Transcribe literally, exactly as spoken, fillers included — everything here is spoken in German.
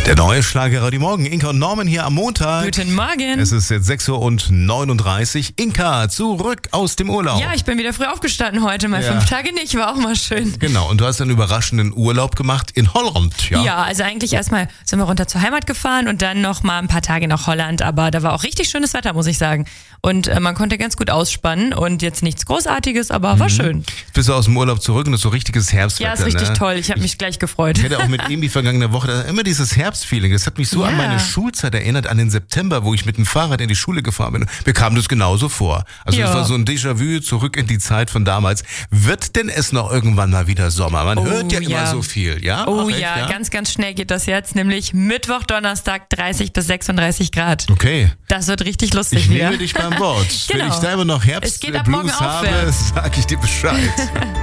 Der neue Schlager Radio Morgen. Inka und Norman hier am Montag. Guten Morgen. Es ist jetzt sechs Uhr neununddreißig. Inka, zurück aus dem Urlaub. Ja, ich bin wieder früh aufgestanden heute. Mal Ja. fünf Tage nicht, war auch mal schön. Genau, und du hast einen überraschenden Urlaub gemacht in Holland, ja? Ja, also eigentlich erstmal sind wir runter zur Heimat gefahren und dann noch mal ein paar Tage nach Holland. Aber da war auch richtig schönes Wetter, muss ich sagen. Und äh, man konnte ganz gut ausspannen und jetzt nichts Großartiges, aber war schön. Jetzt bist du aus dem Urlaub zurück und es ist so richtiges Herbstwetter. Ja, ist richtig ne? toll. Ich habe mich gleich gefreut. Ich hatte auch mit ihm die vergangene Woche da immer dieses Herbstfeeling. Das hat mich so Ja. an meine Schulzeit erinnert, an den September, wo ich mit dem Fahrrad in die Schule gefahren bin. Mir kam das genauso vor. Also Ja. das war so ein Déjà-vu zurück in die Zeit von damals. Wird denn es noch irgendwann mal wieder Sommer? Man Oh, hört ja, ja. immer so viel, ja? Oh Ach, echt, ja, ganz, ganz schnell geht das jetzt. Nämlich Mittwoch, Donnerstag dreißig bis sechsunddreißig Grad. Okay. Das wird richtig lustig Ich wieder. nehme dich beim Wort. Genau. Wenn ich da immer noch Es geht ab morgen Herbstblues habe, aufwärts. sag ich dir Bescheid.